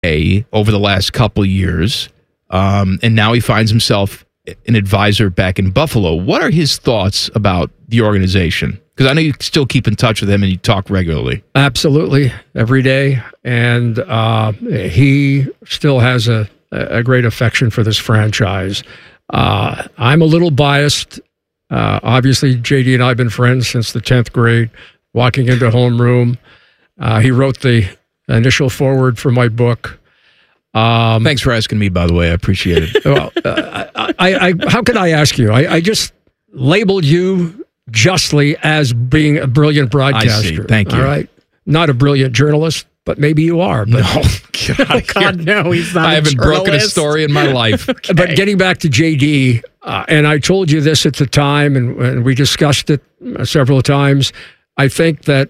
over the last couple years, and now he finds himself an advisor back in Buffalo. What are his thoughts about the organization? Because I know you still keep in touch with him and you talk regularly. Absolutely, every day. And he still has a great affection for this franchise. I'm a little biased. Obviously, JD and I have been friends since the 10th grade, walking into homeroom. He wrote the initial foreword for my book. Thanks for asking me, by the way. I appreciate it. Well, how could I ask you? I just labeled you justly as being a brilliant broadcaster. I see. Thank you. All right. Not a brilliant journalist, but maybe you are. But No, God, no, he's not. I haven't broken a journalist. story in my life. Okay. But getting back to JD, and I told you this at the time, and we discussed it several times. I think that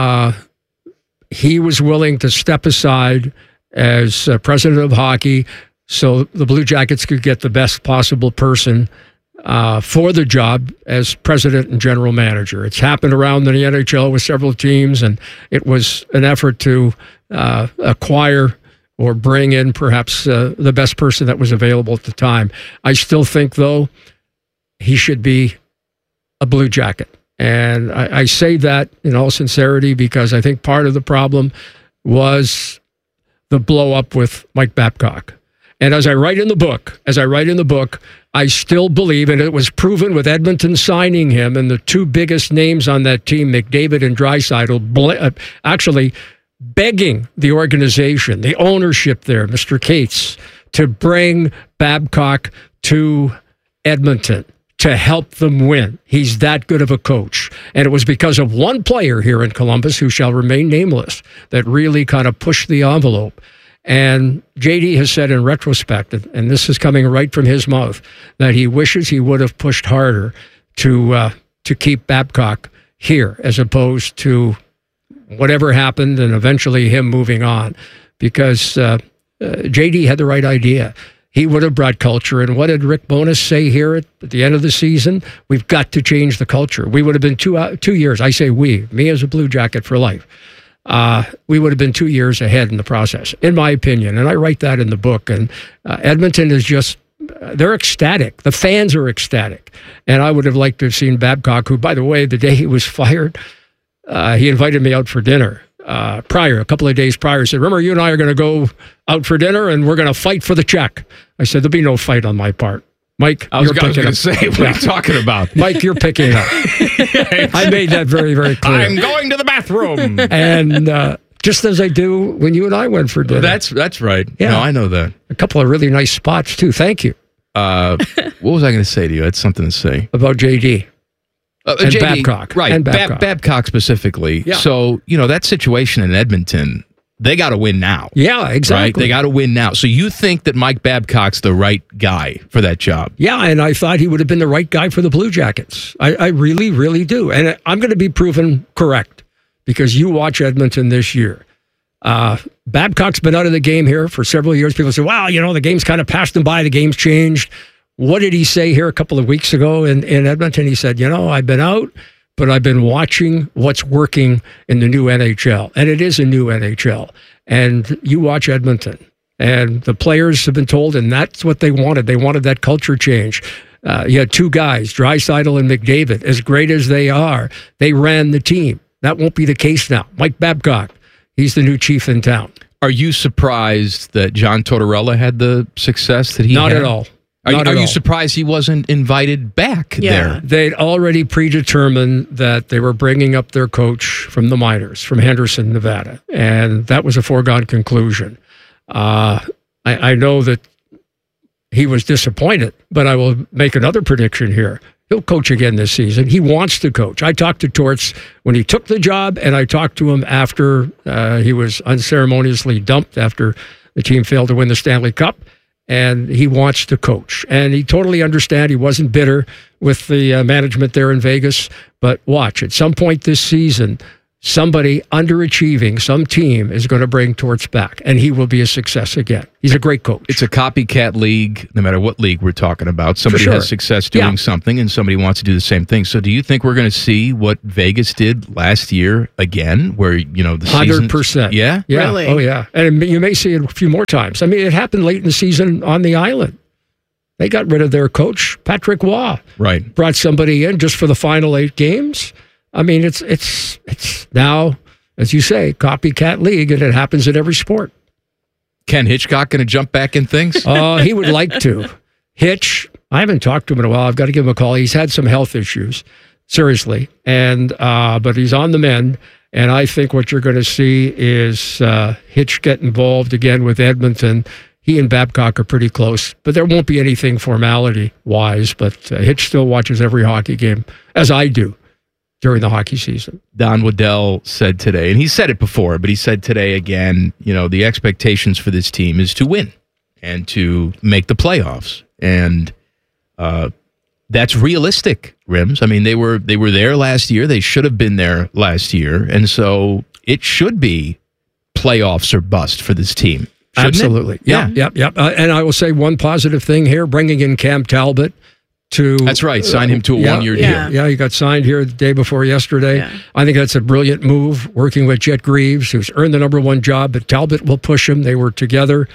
he was willing to step aside as president of hockey so the Blue Jackets could get the best possible person for the job as president and general manager. It's happened around in the NHL with several teams, and it was an effort to acquire or bring in perhaps the best person that was available at the time. I still think, though, he should be a Blue Jacket. And I say that in all sincerity because I think part of the problem was the blow up with Mike Babcock. And as I write in the book, I still believe, and it was proven with Edmonton signing him and the two biggest names on that team, McDavid and Draisaitl, actually begging the organization, the ownership there, Mr. Cates, to bring Babcock to Edmonton to help them win. He's that good of a coach. And it was because of one player here in Columbus, who shall remain nameless, that really kind of pushed the envelope. And JD has said in retrospect, and this is coming right from his mouth, that he wishes he would have pushed harder to keep Babcock here as opposed to whatever happened and eventually him moving on. Because JD had the right idea. He would have brought culture. And what did Rick Bowness say here at the end of the season? We've got to change the culture. We would have been 2 years. I say we, me as a Blue Jacket for life. We would have been 2 years ahead in the process, in my opinion. And I write that in the book. And Edmonton is just, they're ecstatic. The fans are ecstatic. And I would have liked to have seen Babcock, who, by the way, the day he was fired, he invited me out for dinner a couple of days prior. He said, remember, you and I are going to go out for dinner and we're going to fight for the check. I said, there'll be no fight on my part. Mike, I was going to say, what are you talking about? Mike, you're picking up. I made that very, very clear. I'm going to the bathroom. And just as I do when you and I went for dinner. That's right. Yeah. No, I know that. A couple of really nice spots, too. Thank you. What was I going to say to you? I had something to say. About JD. And JD, Babcock. Right. And Babcock. Babcock specifically. Yeah. So, that situation in Edmonton, they got to win now. Yeah, exactly. Right? They got to win now. So you think that Mike Babcock's the right guy for that job? Yeah, and I thought he would have been the right guy for the Blue Jackets. I really, really do. And I'm going to be proven correct because you watch Edmonton this year. Babcock's been out of the game here for several years. People say, wow, the game's kind of passed him by. The game's changed. What did he say here a couple of weeks ago in Edmonton? He said, I've been out, but I've been watching what's working in the new NHL. And it is a new NHL. And you watch Edmonton, and the players have been told, and that's what they wanted. They wanted that culture change. You had two guys, Draisaitl and McDavid. As great as they are, they ran the team. That won't be the case now. Mike Babcock, he's the new chief in town. Are you surprised that John Tortorella had the success that he had? Not at all. Are you surprised he wasn't invited back there? They'd already predetermined that they were bringing up their coach from the minors, from Henderson, Nevada. And that was a foregone conclusion. I know that he was disappointed, but I will make another prediction here. He'll coach again this season. He wants to coach. I talked to Torts when he took the job, and I talked to him after he was unceremoniously dumped after the team failed to win the Stanley Cup. And he wants to coach. And he totally understands. He wasn't bitter with the management there in Vegas. But watch, at some point this season, somebody underachieving, some team is going to bring Torts back, and he will be a success again. He's a great coach. It's a copycat league, no matter what league we're talking about. Somebody sure. has success doing something, and somebody wants to do the same thing. So do you think we're going to see what Vegas did last year again, where, the season... 100%. Yeah? Yeah. Really? Oh, yeah. And you may see it a few more times. I mean, it happened late in the season on the island. They got rid of their coach, Patrick Waugh. Right. Brought somebody in just for the final 8 games. I mean, it's now, as you say, copycat league, and it happens in every sport. Ken Hitchcock going to jump back in things? He would like to. Hitch, I haven't talked to him in a while. I've got to give him a call. He's had some health issues, seriously, and but he's on the mend. And I think what you're going to see is Hitch get involved again with Edmonton. He and Babcock are pretty close, but there won't be anything formality-wise. But Hitch still watches every hockey game, as I do, during the hockey season. Don Waddell said today, and he said it before, but he said today again, the expectations for this team is to win and to make the playoffs. And that's realistic, Rims. I mean, they were there last year. They should have been there last year. And so it should be playoffs or bust for this team. Absolutely. Yep. And I will say one positive thing here, bringing in Cam Talbot to... That's right. Sign him to a one-year deal. Yeah, he got signed here the day before yesterday. Yeah. I think that's a brilliant move, working with Jet Greaves, who's earned the number 1 job, but Talbot will push him. They were together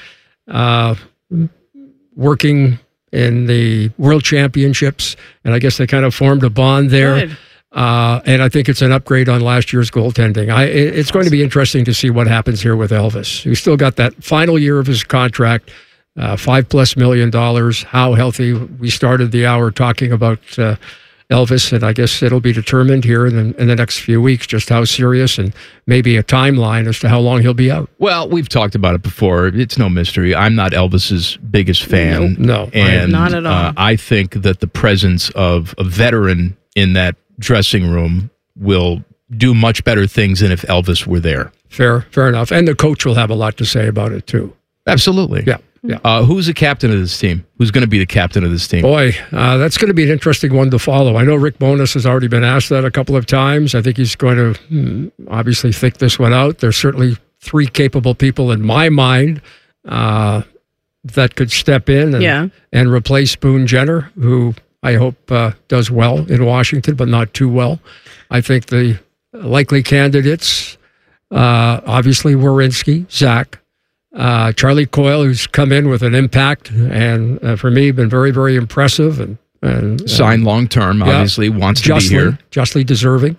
working in the World Championships, and I guess they kind of formed a bond there. Good. And I think it's an upgrade on last year's goaltending. It's going to be interesting to see what happens here with Elvis. He's still got that final year of his contract, $5+ million. How healthy? We started the hour talking about Elvis, and I guess it'll be determined here in the next few weeks just how serious, and maybe a timeline as to how long he'll be out. Well, we've talked about it before. It's no mystery. I'm not Elvis's biggest fan. No, and not at all. I think that the presence of a veteran in that dressing room will do much better things than if Elvis were there. Fair enough. And the coach will have a lot to say about it too. Absolutely. Yeah. Who's the captain of this team? Who's going to be the captain of this team? Boy, that's going to be an interesting one to follow. I know Rick Bowness has already been asked that a couple of times. I think he's going to obviously think this one out. There's certainly 3 capable people in my mind that could step in and replace Boone Jenner, who I hope does well in Washington, but not too well. I think the likely candidates, obviously Werenski, Zach, Charlie Coyle, who's come in with an impact and for me been very, very impressive and signed long term. Obviously wants to be here, justly deserving.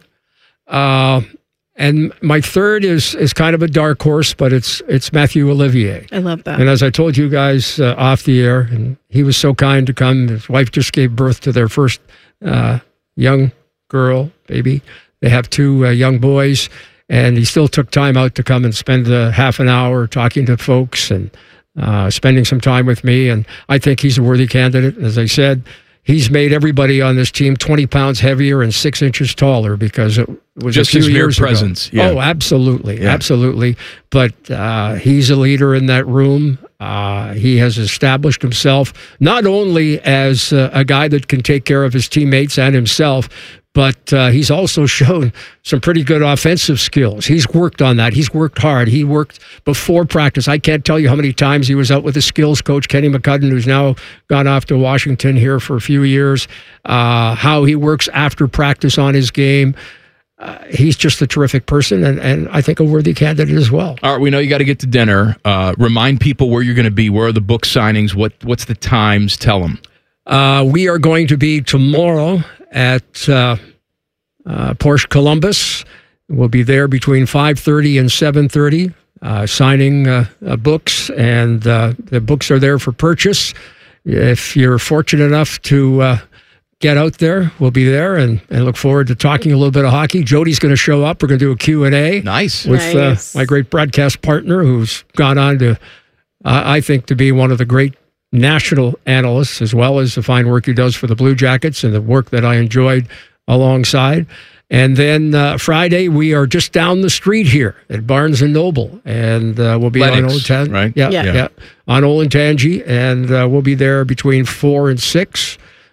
And my third is kind of a dark horse, but it's Matthew Olivier. I love that. And as I told you guys off the air, and he was so kind to come. His wife just gave birth to their first young girl, baby. They have 2 young boys. And he still took time out to come and spend half an hour talking to folks and spending some time with me. And I think he's a worthy candidate. As I said, he's made everybody on this team 20 pounds heavier and 6 inches taller because it was just a few his mere years presence. ago. Yeah. Oh, absolutely. Absolutely. But he's a leader in that room. He has established himself not only as a guy that can take care of his teammates and himself, but he's also shown some pretty good offensive skills. He's worked on that. He's worked hard. He worked before practice. I can't tell you how many times he was out with his skills coach, Kenny McCudden, who's now gone off to Washington here for a few years, how he works after practice on his game. He's just a terrific person and I think a worthy candidate as well. All right, we know you got to get to dinner. Remind people where you're going to be. Where are the book signings? What's the times? Tell them. We are going to be tomorrow at Porsche Columbus. We'll be there between 5:30 and 7:30, signing books, and the books are there for purchase. If you're fortunate enough to get out there, we'll be there and look forward to talking a little bit of hockey. Jody's going to show up. We're going to do a Q&A. Nice. With my great broadcast partner who's gone on to, I think, to be one of the great national analysts, as well as the fine work he does for the Blue Jackets and the work that I enjoyed alongside. And then Friday, we are just down the street here at Barnes & Noble, and we'll be Lennox, on Olentangy. right? Yeah. On Olentangy, and we'll be there between 4 and 6.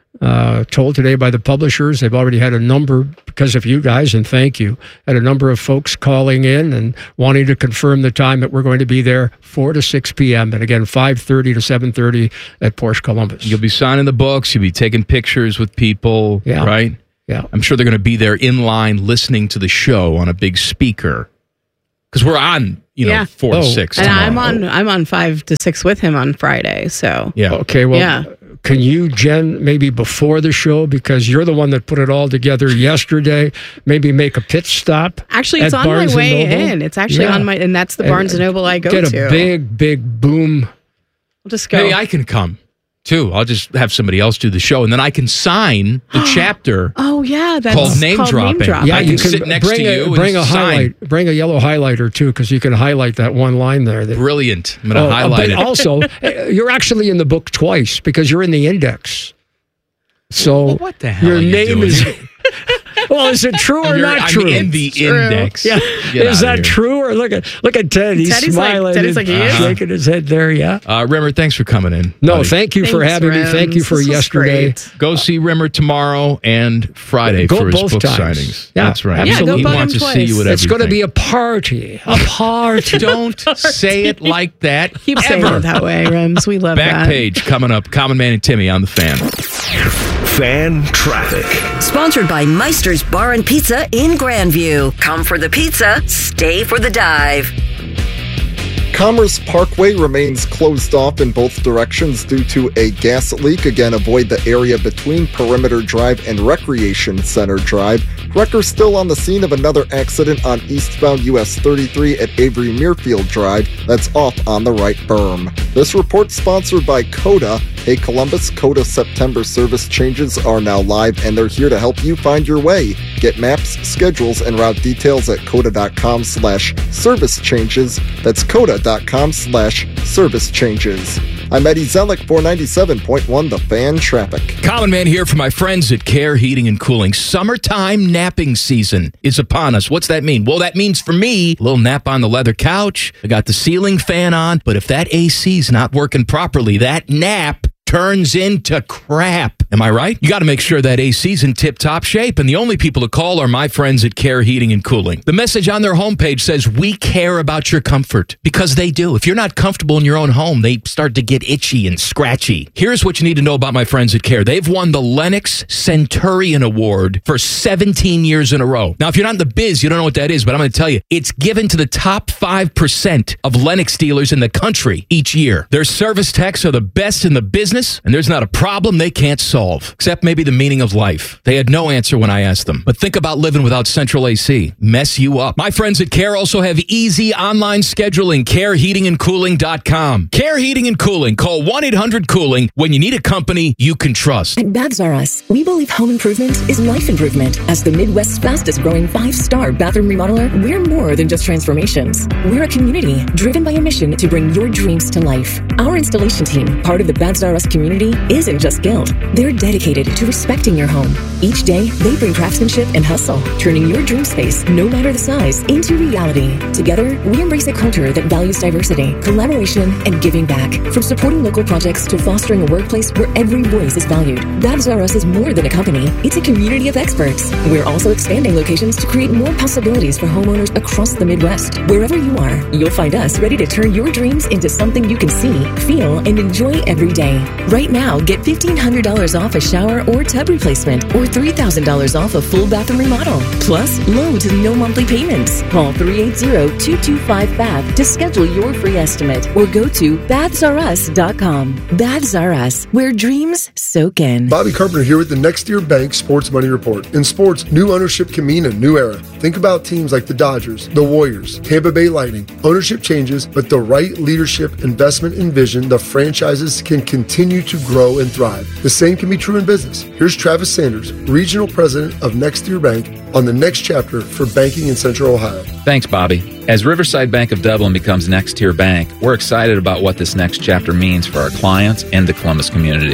told today by the publishers. They've already had a number, because of you guys, and thank you, had a number of folks calling in and wanting to confirm the time that we're going to be there, 4 to 6 p.m. And again, 5:30 to 7:30 at Porsche Columbus. You'll be signing the books. You'll be taking pictures with people, right? Yeah. I'm sure they're going to be there in line listening to the show on a big speaker. Because we're on, 4 to 6 And tomorrow. I'm on 5 to 6 with him on Friday. So Yeah. Okay, well, can you, Jen, maybe before the show, because you're the one that put it all together yesterday, maybe make a pit stop? Actually, it's at on Barnes my and way Noble? in. It's actually on my, and that's the Barnes and Noble I go to. Get a big boom. We'll just go. Maybe I can come, too. I'll just have somebody else do the show, and then I can sign the chapter Oh yeah, that's called Name Dropping. Yeah, I you can sit next bring to you bring and a sign. highlight, bring a yellow highlighter too, because you can highlight that one line there. Brilliant. I'm going to highlight but it. also, you're actually in the book twice because you're in the index. So Well, what the hell your are you name doing? is. Well, is it true or not true? I'm in the index. Yeah, Get is outta that here. true? Or look at Ted. He's Teddy's smiling. Teddy's and he is. shaking his head there. Yeah. Rimmer, thanks for coming in. No, buddy. thank you for Thanks, having me. Thank you Rims. for This was yesterday. great. Go see Rimmer tomorrow and Friday Go for his both book times. signings. Yeah, That's right. absolutely. He Yeah, go wants to bug him see you twice. at It's going to everything. be a party. A party. Don't say it like that. Keep saying ever. it that way, Rims. We love Back that. page coming up. Common Man and Timmy on the Fan. Fan traffic. Sponsored by Meister's Bar and Pizza in Grandview. Come for the pizza, stay for the dive. Commerce Parkway remains closed off in both directions due to a gas leak. Again, avoid the area between Perimeter Drive and Recreation Center Drive. Wreckers still on the scene of another accident on eastbound US 33 at Avery Muirfield Drive. That's off on the right berm. This report sponsored by Coda. Hey Columbus, Coda September service changes are now live and they're here to help you find your way. Get maps, schedules, and route details at coda.com/service changes. That's coda.com/service changes. I'm Eddie Zellick, 497.1 The Fan Traffic. Common Man here for my friends at Care Heating and Cooling. Summertime napping season is upon us. What's that mean? Well, that means for me, a little nap on the leather couch. I got the ceiling fan on, but if that AC's not working properly, that nap turns into crap. Am I right? You got to make sure that AC's in tip-top shape, and the only people to call are my friends at Care Heating and Cooling. The message on their homepage says, we care about your comfort, because they do. If you're not comfortable in your own home, they start to get itchy and scratchy. Here's what you need to know about my friends at Care. They've won the Lennox Centurion Award for 17 years in a row. Now, if you're not in the biz, you don't know what that is, but I'm going to tell you, it's given to the top 5% of Lennox dealers in the country each year. Their service techs are the best in the business, and there's not a problem they can't solve, except maybe the meaning of life. They had no answer when I asked them. But think about living without central AC. Mess you up. My friends at Care also have easy online scheduling. CareHeatingandCooling.com. Care Heating and Cooling. Call 1-800-COOLING when you need a company you can trust. At Babs R Us, we believe home improvement is life improvement. As the Midwest's fastest growing 5-star bathroom remodeler, we're more than just transformations. We're a community driven by a mission to bring your dreams to life. Our installation team, part of the Babs R Us community, isn't just skilled. They're dedicated to respecting your home. Each day, they bring craftsmanship and hustle, turning your dream space, no matter the size, into reality. Together, we embrace a culture that values diversity, collaboration, and giving back. From supporting local projects to fostering a workplace where every voice is valued, Babs R Us is more than a company. It's a community of experts. We're also expanding locations to create more possibilities for homeowners across the Midwest. Wherever you are, you'll find us ready to turn your dreams into something you can see, feel, and enjoy every day. Right now, get $1,500 off a shower or tub replacement, or $3,000 off a full bathroom remodel. Plus, low to no monthly payments. Call 380-225-BATH to schedule your free estimate, or go to bathsrus.com. Baths R Us, where dreams soak in. Bobby Carpenter here with the Next Year Bank Sports Money Report. In sports, new ownership can mean a new era. Think about teams like the Dodgers, the Warriors, Tampa Bay Lightning. Ownership changes, but the right leadership, investment, and vision, the franchises can continue to grow and thrive. The same can be true in business. Here's Travis Sanders, Regional President of Next Year Bank, on the next chapter for banking in Central Ohio. Thanks, Bobby. As Riverside Bank of Dublin becomes Next Tier Bank, we're excited about what this next chapter means for our clients and the Columbus community.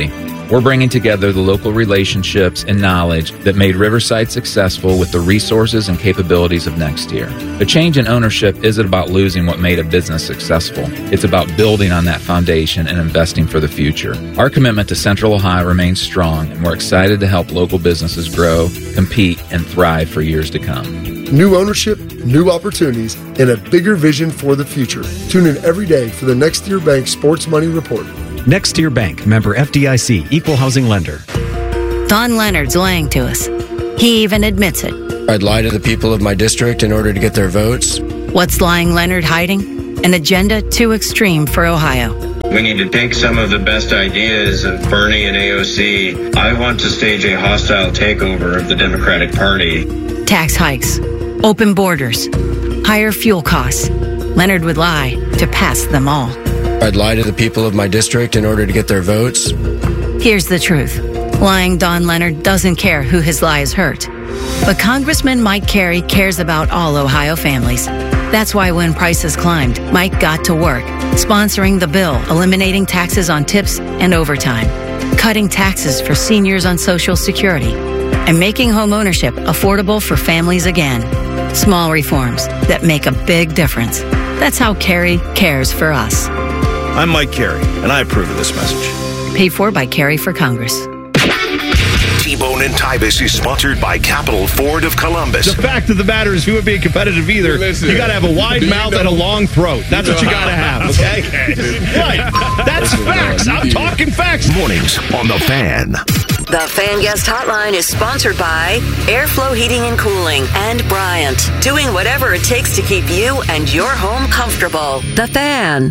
We're bringing together the local relationships and knowledge that made Riverside successful with the resources and capabilities of Next Year. A change in ownership isn't about losing what made a business successful. It's about building on that foundation and investing for the future. Our commitment to Central Ohio remains strong, and we're excited to help local businesses grow, compete, and thrive for years to come. New ownership, new opportunities, and a bigger vision for the future. Tune in every day for the Next Year Bank Sports Money Report. Next Year Bank, member FDIC, equal housing lender. Don Leonard's lying to us. He even admits it. I'd lie to the people of my district in order to get their votes. What's lying Leonard hiding? An agenda too extreme for Ohio. We need to take some of the best ideas of Bernie and AOC. I want to stage a hostile takeover of the Democratic Party. Tax hikes, open borders, higher fuel costs. Leonard would lie to pass them all. I'd lie to the people of my district in order to get their votes. Here's the truth. Lying Don Leonard doesn't care who his lies hurt. But Congressman Mike Carey cares about all Ohio families. That's why when prices climbed, Mike got to work, sponsoring the bill, eliminating taxes on tips and overtime, cutting taxes for seniors on Social Security, and making home ownership affordable for families again. Small reforms that make a big difference. That's how Carey cares for us. I'm Mike Carey, and I approve of this message. Paid for by Carey for Congress. T-Bone and Tybus is sponsored by Capital Ford of Columbus. The fact of the matter is, if you would be competitive either, you got to have a wide mouth and a long throat. That's what you got to have, okay? Right. That's facts. I'm talking facts. Mornings on The Fan. The Fan Guest Hotline is sponsored by Airflow Heating and Cooling and Bryant, doing whatever it takes to keep you and your home comfortable. The Fan.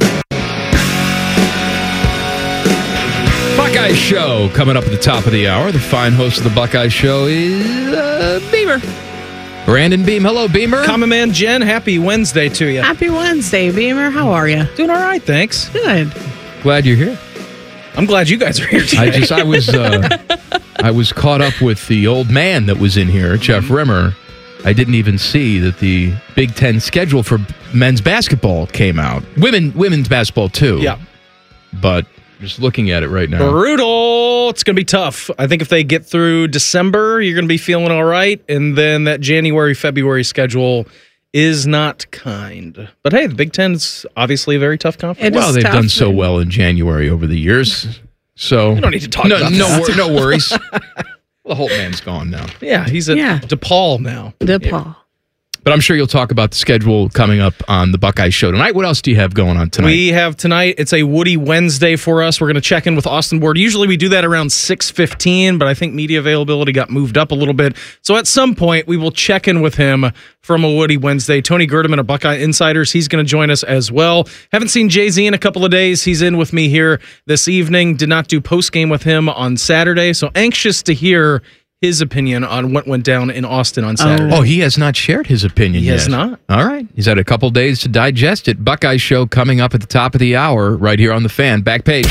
Buckeye Show coming up at the top of the hour. The fine host of the Buckeye Show is Beamer. Brandon Beam. Hello, Beamer. Common Man Jen, happy Wednesday to you. Happy Wednesday, Beamer. How are you? Doing all right, thanks. Good. Glad you're here. I'm glad you guys are here today. I was caught up with the old man that was in here, Jeff Rimmer. I didn't even see that the Big Ten schedule for men's basketball came out. Women's basketball too. Yeah. But just looking at it right now. Brutal. It's going to be tough. I think if they get through December, you're going to be feeling all right. And then that January, February schedule is not kind. But hey, the Big Ten's obviously a very tough conference. Well, they've done so well in January over the years. So you don't need to talk about that. No worries. Well, the Holt man's gone now. Yeah, he's at DePaul now. DePaul. But I'm sure you'll talk about the schedule coming up on the Buckeye Show tonight. What else do you have going on tonight? We have tonight, it's a Woody Wednesday for us. We're going to check in with Austin Ward. Usually we do that around 6:15, but I think media availability got moved up a little bit. So at some point, we will check in with him from a Woody Wednesday. Tony Gerdeman of Buckeye Insiders, he's going to join us as well. Haven't seen Jay-Z in a couple of days. He's in with me here this evening. Did not do post-game with him on Saturday, so anxious to hear his opinion on what went down in Austin on Saturday. Oh, he has not shared his opinion yet. He has not. All right. He's had a couple days to digest it. Buckeye Show coming up at the top of the hour right here on The Fan. Back page.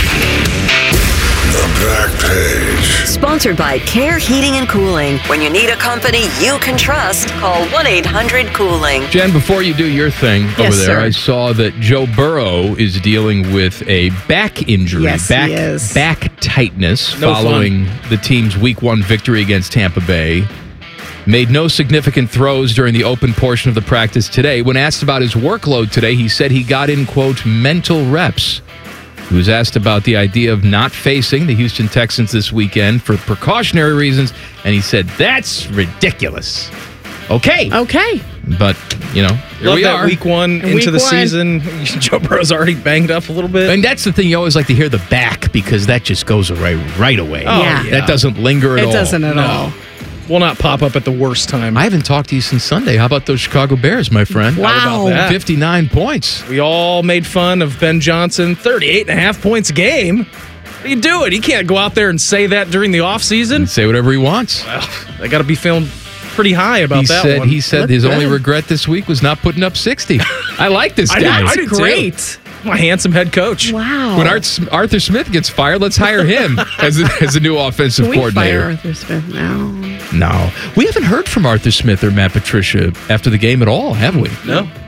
The Back Page. Sponsored by Care Heating and Cooling. When you need a company you can trust, call 1-800-COOLING. Jen, before you do your thing over there, sir. I saw that Joe Burrow is dealing with a back injury, Yes, he is. back tightness No following the team's Week 1 victory against Tampa Bay. Made no significant throws during the open portion of the practice today. When asked about his workload today, he said he got in, quote, mental reps. He was asked about the idea of not facing the Houston Texans this weekend for precautionary reasons, and he said, that's ridiculous. Okay. But, here Love we that are. Week 1 into Week the 1. season. Joe Burrow's already banged up a little bit. And that's the thing, you always like to hear the back because that just goes away right away. Oh, yeah. That doesn't linger at all. It doesn't at all. Will not pop up at the worst time. I haven't talked to you since Sunday. How about those Chicago Bears, my friend? Wow. How about that? 59 points. We all made fun of Ben Johnson, 38.5 points a game. What are you doing? He can't go out there and say that during the offseason. Say whatever he wants. Well, they got to be feeling pretty high about that one. He said his only regret this week was not putting up 60. I like this guy. I do too. Great. My handsome head coach. Wow. When Arthur Smith gets fired, let's hire him as a new offensive Can we coordinator. fire Arthur Smith now? No. We haven't heard from Arthur Smith or Matt Patricia after the game at all, have we? No.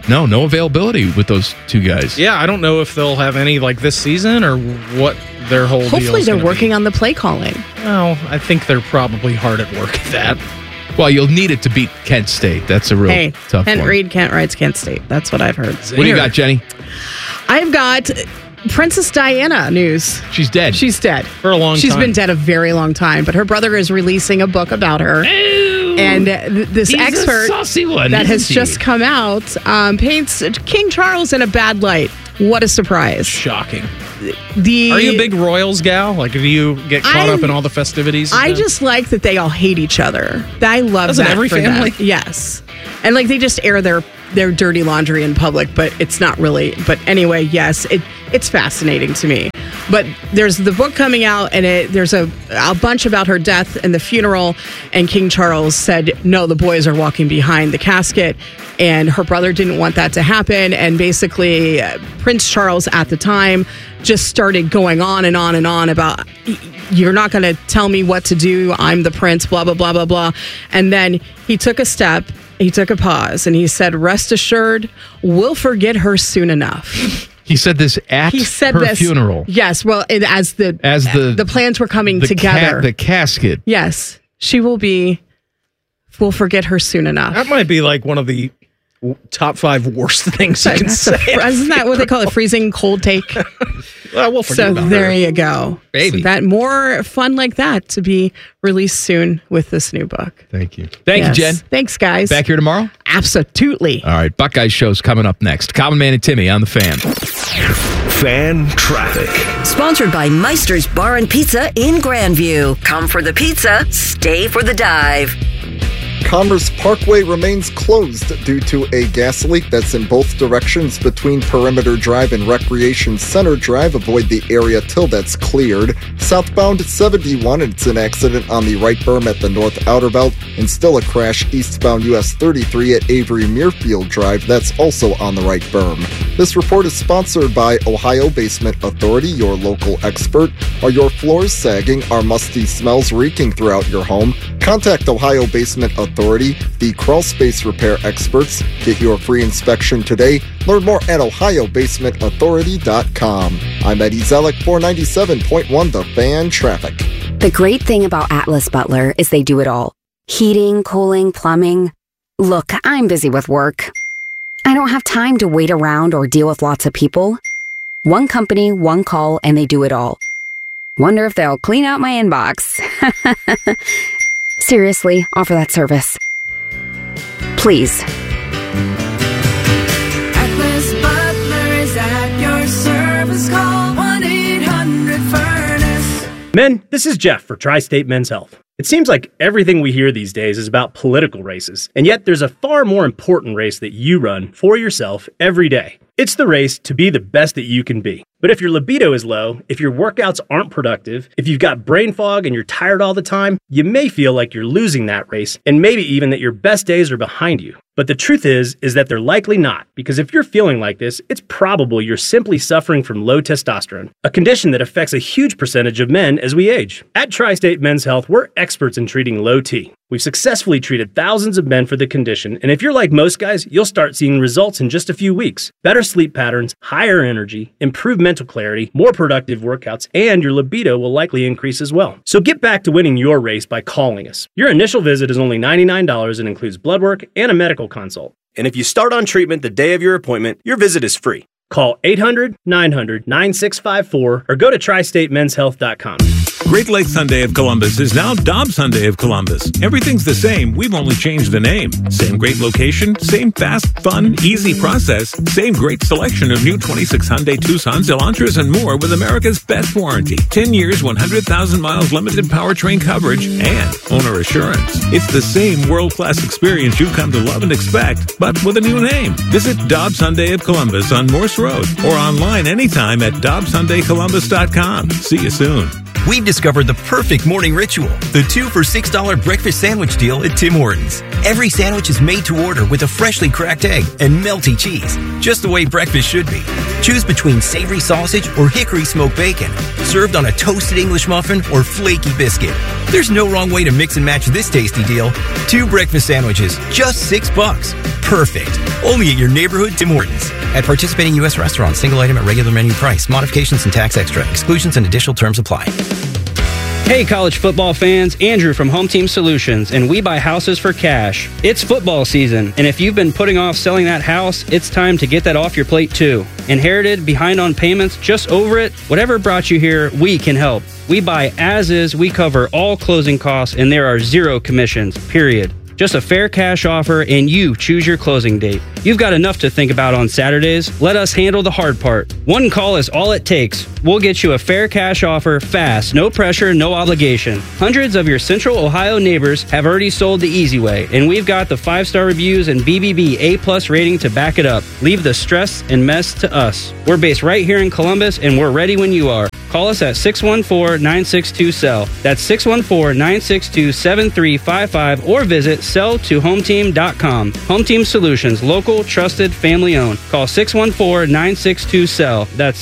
No availability with those two guys. Yeah, I don't know if they'll have any like this season or what their whole deal Hopefully is they're gonna working on the play calling. Well, I think they're probably hard at work at that. Well, you'll need it to beat Kent State. That's a real tough Kent one. Reed, Kent writes Kent State. That's what I've heard. What do you got, Jenny? I've got Princess Diana news. She's dead. She's dead. For a long time. She's been dead a very long time, but her brother is releasing a book about her. And this he's expert a saucy one, that has isn't he? just come out paints King Charles in a bad light. What a surprise. Shocking. Are you a big Royals gal? Like, do you get caught up in all the festivities? I just like that they all hate each other. I love Doesn't that every for them. family? Yes. And like they just air their dirty laundry in public, but it's not really. But anyway, yes, it's fascinating to me. But there's the book coming out, and there's a bunch about her death and the funeral. And King Charles said, no, the boys are walking behind the casket. And her brother didn't want that to happen. And basically, Prince Charles at the time just started going on and on and on about, you're not going to tell me what to do. I'm the prince, blah, blah, blah, blah, blah. And then he took a step. He took a pause and he said, rest assured, we'll forget her soon enough. He said this at her funeral. Yes, well, as the plans were coming together. The casket. Yes, she will be. We'll forget her soon enough. That might be like one of the top 5 worst things you can say. Isn't that what they call it? Freezing cold take. Well, we'll forget about there her. you go, baby. So that more fun like that to be released soon with this new book. Thank you. Thank you, Jen. Thanks, guys. Back here tomorrow? Absolutely. All right. Buckeyes show's coming up next. Common Man and Timmy on the Fan. Fan traffic. Sponsored by Meister's Bar and Pizza in Grandview. Come for the pizza, stay for the dive. Commerce Parkway remains closed due to a gas leak that's in both directions between Perimeter Drive and Recreation Center Drive. Avoid the area till that's cleared. Southbound 71, it's an accident on the right berm at the North Outer Belt, and still a crash eastbound US 33 at Avery Muirfield Drive. That's also on the right berm. This report is sponsored by Ohio Basement Authority, your local expert. Are your floors sagging? Are musty smells reeking throughout your home? Contact Ohio Basement Authority, the crawl space repair experts. Get your free inspection today. Learn more at ohiobasementauthority.com. I'm Eddie Zellick, 497.1 The Fan Traffic. The great thing about Atlas Butler is they do it all. Heating, cooling, plumbing. Look, I'm busy with work. I don't have time to wait around or deal with lots of people. One company, one call, and they do it all. Wonder if they'll clean out my inbox. Seriously, offer that service. Please. Atlas Butler is at your service. Call 1-800-FURNACE. Men, this is Jeff for Tri-State Men's Health. It seems like everything we hear these days is about political races, and yet there's a far more important race that you run for yourself every day. It's the race to be the best that you can be. But if your libido is low, if your workouts aren't productive, if you've got brain fog and you're tired all the time, you may feel like you're losing that race, and maybe even that your best days are behind you. But the truth is that they're likely not, because if you're feeling like this, it's probable you're simply suffering from low testosterone, a condition that affects a huge percentage of men as we age. At Tri-State Men's Health, we're experts in treating low T. We've successfully treated thousands of men for the condition, and if you're like most guys, you'll start seeing results in just a few weeks. Better sleep patterns, higher energy, improved mental clarity, more productive workouts, and your libido will likely increase as well. So get back to winning your race by calling us. Your initial visit is only $99 and includes blood work and a medical consult. And if you start on treatment the day of your appointment, your visit is free. Call 800-900-9654 or go to tristatemenshealth.com. Great Lakes Hyundai of Columbus is now Dobbs Hyundai of Columbus. Everything's the same. We've only changed the name. Same great location, same fast, fun, easy process, same great selection of new 26 Hyundai Tucsons, Elantras, and more with America's best warranty. 10 years, 100,000 miles limited powertrain coverage, and owner assurance. It's the same world-class experience you've come to love and expect, but with a new name. Visit Dobbs Hyundai of Columbus on Morse Road or online anytime at DobbsHyundaiColumbus.com. See you soon. We've discovered the perfect morning ritual, the 2 for $6 breakfast sandwich deal at Tim Hortons. Every sandwich is made to order with a freshly cracked egg and melty cheese, just the way breakfast should be. Choose between savory sausage or hickory smoked bacon, served on a toasted English muffin or flaky biscuit. There's no wrong way to mix and match this tasty deal. 2 breakfast sandwiches, just $6. Perfect. Only at your neighborhood Tim Hortons. At participating U.S. restaurants, single item at regular menu price. Modifications and tax extra. Exclusions and additional terms apply. Hey college football fans, Andrew from Home Team Solutions, and we buy houses for cash. It's football season, and if you've been putting off selling that house, it's time to get that off your plate too. Inherited, behind on payments, just over it? Whatever brought you here, we can help. We buy as is, we cover all closing costs, and there are 0 commissions, period. Just a fair cash offer, and you choose your closing date. You've got enough to think about on Saturdays. Let us handle the hard part. One call is all it takes. We'll get you a fair cash offer fast, no pressure, no obligation. Hundreds of your Central Ohio neighbors have already sold the easy way, and we've got the 5-star reviews and BBB A+ rating to back it up. Leave the stress and mess to us. We're based right here in Columbus, and we're ready when you are. Call us at 614-962-SELL. That's 614-962-7355, or visit sell-to-hometeam.com. Home Team Solutions, local, trusted, family owned. Call 614-962-SELL. That's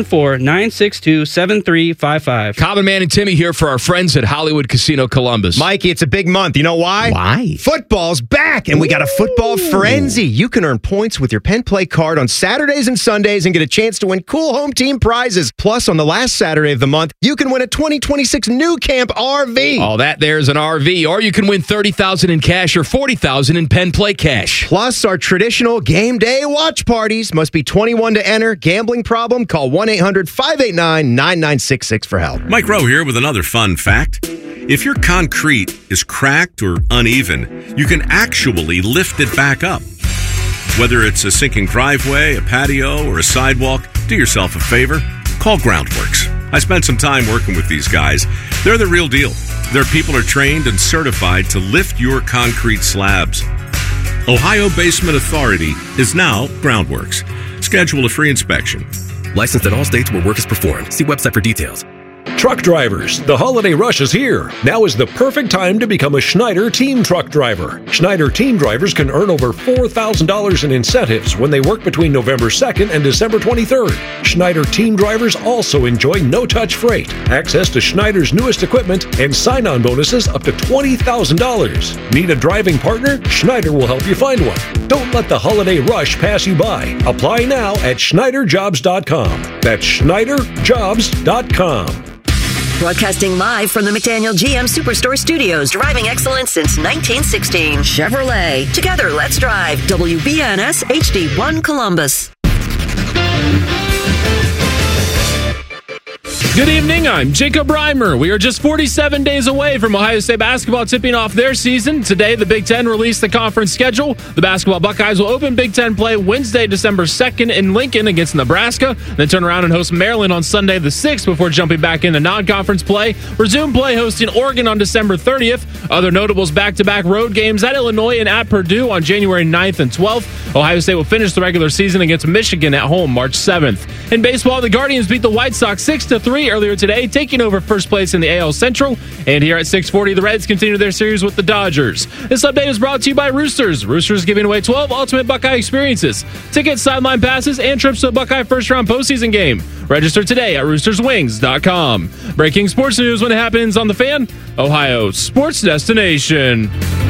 614-962-7355. Common Man and Timmy here for our friends at Hollywood Casino Columbus. Mikey, it's a big month. You know why? Why? Football's back, and we got a football frenzy. You can earn points with your Penn Play card on Saturdays and Sundays and get a chance to win cool home team prizes. Plus, on the last Saturday of the month, you can win a 2026 New Camp RV. All that there's an RV, or you can win $30,000 in cash or $40,000 in Penn Play cash. Plus, our traditional game day watch parties. Must be 21 to enter. Gambling problem? Call 1-800-589-9966 for help. Mike Rowe here with another fun fact. If your concrete is cracked or uneven, you can actually lift it back up. Whether it's a sinking driveway, a patio, or a sidewalk, do yourself a favor. Call Groundworks. I spent some time working with these guys. They're the real deal. Their people are trained and certified to lift your concrete slabs. Ohio Basement Authority is now Groundworks. Schedule a free inspection. Licensed in all states where work is performed. See website for details. Truck drivers, the holiday rush is here. Now is the perfect time to become a Schneider Team Truck Driver. Schneider Team Drivers can earn over $4,000 in incentives when they work between November 2nd and December 23rd. Schneider Team Drivers also enjoy no-touch freight, access to Schneider's newest equipment, and sign-on bonuses up to $20,000. Need a driving partner? Schneider will help you find one. Don't let the holiday rush pass you by. Apply now at SchneiderJobs.com. That's SchneiderJobs.com. Broadcasting live from the McDaniel GM Superstore Studios, driving excellence since 1916. Chevrolet. Together, let's drive. WBNS HD1 Columbus. Good evening, I'm Jacob Reimer. We are just 47 days away from Ohio State basketball tipping off their season. Today, the Big Ten released the conference schedule. The basketball Buckeyes will open Big Ten play Wednesday, December 2nd in Lincoln against Nebraska, then turn around and host Maryland on Sunday the 6th before jumping back into non-conference play. Resume play hosting Oregon on December 30th. Other notables back-to-back road games at Illinois and at Purdue on January 9th and 12th. Ohio State will finish the regular season against Michigan at home March 7th. In baseball, the Guardians beat the White Sox 6-3 earlier today, taking over first place in the AL Central. And here at 640, the Reds continue their series with the Dodgers. This update is brought to you by Roosters. Roosters giving away 12 ultimate Buckeye experiences, tickets, sideline passes, and trips to a Buckeye first-round postseason game. Register today at roosterswings.com. Breaking sports news when it happens on The Fan, Ohio sports destination.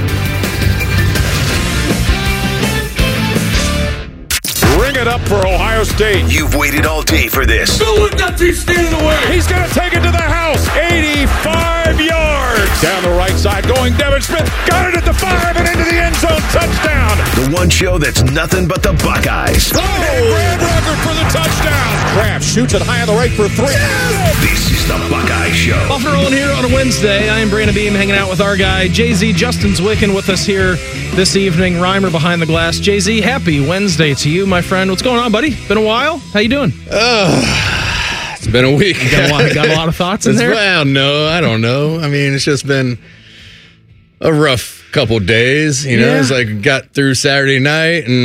It up for Ohio State. You've waited all day for this. Go with that team standing away. He's going to take it to the house. 85 yards. Down the right side going Devin Smith. Got it at the 5 and into the end zone. Touchdown. The one show that's nothing but the Buckeyes. Oh, Brad Rucker for the touchdown. Kraft shoots it high on the right for 3. This is the Buckeye Show. Off and rolling here on a Wednesday. I am Brandon Beam hanging out with our guy, Jay-Z. Justin Zwicken with us here this evening. Reimer behind the glass. Jay-Z, happy Wednesday to you, my friend. What's going on, buddy? Been a while? How you doing? It's been a week. You got a lot of thoughts in there? Well, no, I don't know. I mean, it's just been a rough couple days. You know, it's like got through Saturday night and,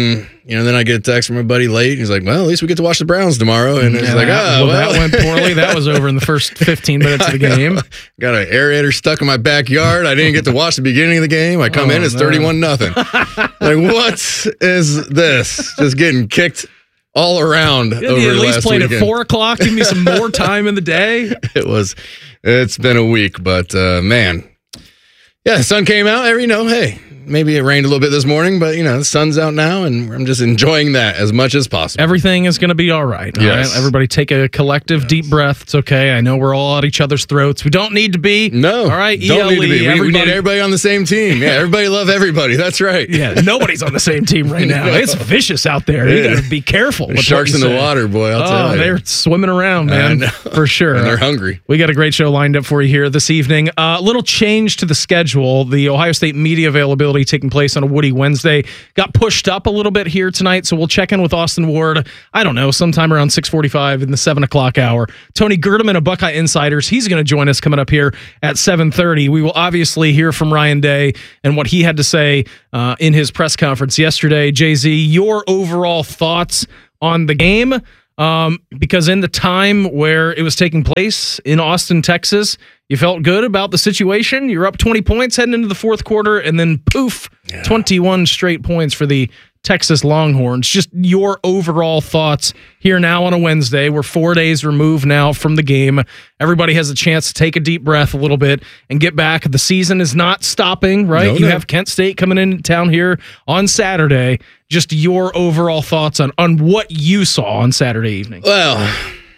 then I get a text from my buddy late. He's like, well, at least we get to watch the Browns tomorrow. And it's like, that went poorly. That was over in the first 15 minutes of the game. Got an aerator stuck in my backyard. I didn't get to watch the beginning of the game. I come in, it's 31-0. Like, what is this? Just getting kicked all around over the last weekend. At least played at 4 o'clock. Give me some more time in the day. It's been a week, but man. Yeah, the sun came out. Hey, maybe it rained a little bit this morning, but the sun's out now, and I'm just enjoying that as much as possible. Everything is going to be all right. Yes. All right? Everybody take a collective deep breath. It's okay. I know we're all at each other's throats. We don't need to be. No. All right. Don't need to be. We need everybody on the same team. Yeah, everybody love everybody. That's right. Yeah, nobody's on the same team right now. No. It's vicious out there. You got to be careful. There's sharks in the water, boy. I'll tell you. They're swimming around, man. For sure. And they're hungry. We got a great show lined up for you here this evening. A little change to the schedule. The Ohio State media availability taking place on a Woody Wednesday got pushed up a little bit here tonight, so we'll check in with Austin Ward, I don't know, sometime around 6:45 in the 7 o'clock hour. Tony Gerdeman of Buckeye Insiders, he's going to join us coming up here at 7:30. We will obviously hear from Ryan Day and what he had to say in his press conference yesterday. Jay-Z, your overall thoughts on the game, because in the time where it was taking place in Austin, Texas, you felt good about the situation. You're up 20 points heading into the fourth quarter, and then poof, 21 straight points for the Texas Longhorns. Just your overall thoughts here now on a Wednesday. We're 4 days removed now from the game. Everybody has a chance to take a deep breath a little bit and get back. The season is not stopping, right? You have Kent State coming into town here on Saturday. Just your overall thoughts on what you saw on Saturday evening. Well,